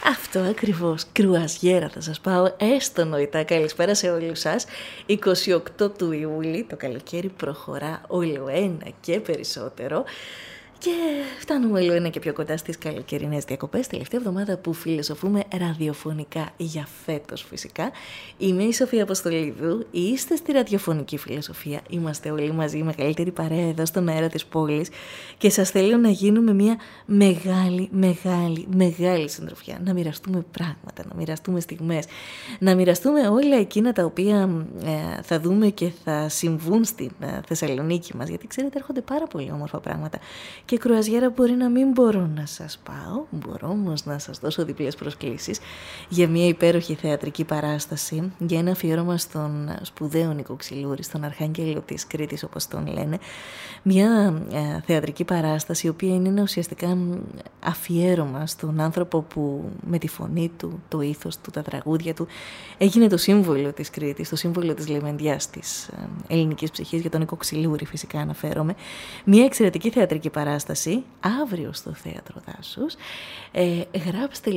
Αυτό ακριβώς, κρουαζιέρα θα σας πάω, έστω νοητά. Καλησπέρα σε όλους σας. 28 του Ιούλη, το καλοκαίρι προχωρά όλο ένα και περισσότερο. Και φτάνουμε όλο ένα και πιο κοντά στις καλοκαιρινές διακοπές, τελευταία εβδομάδα που φιλοσοφούμε ραδιοφωνικά για φέτος φυσικά. Είμαι η Σοφία Αποστολίδου, είστε στη ραδιοφωνική φιλοσοφία, είμαστε όλοι μαζί, η μεγαλύτερη παρέα εδώ στον αέρα της πόλης και σας θέλω να γίνουμε μια μεγάλη συντροφιά, να μοιραστούμε πράγματα, να μοιραστούμε στιγμές, να μοιραστούμε όλα εκείνα τα οποία θα δούμε και θα συμβούν στην Θεσσαλονίκη μας, γιατί ξέρετε έρχονται πάρα πολύ όμορφα πράγματα. Και κρουαζιέρα μπορεί να μην μπορώ να σας πάω, μπορώ όμως να σας δώσω διπλές προσκλήσεις για μια υπέροχη θεατρική παράσταση, για ένα αφιέρωμα στον σπουδαίο Νίκο Ξυλούρη, στον Αρχάγγελο της Κρήτης όπως τον λένε. Μια θεατρική παράσταση η οποία είναι ένα ουσιαστικά αφιέρωμα στον άνθρωπο που με τη φωνή του, το ήθος του, τα τραγούδια του έγινε το σύμβολο της Κρήτης, το σύμβολο της λεβεντιάς της ελληνικής ψυχής, για τον Νίκο Ξυλούρη φυσικά αναφέρομαι. Μια εξαιρετική θεατρική παράσταση αύριο στο Θέατρο Δάσους. Γράψτε